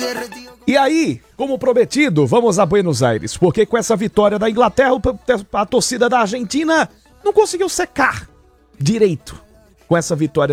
E aí, como prometido, vamos a Buenos Aires, porque com essa vitória da Inglaterra, a torcida da Argentina não conseguiu secar direito com essa vitória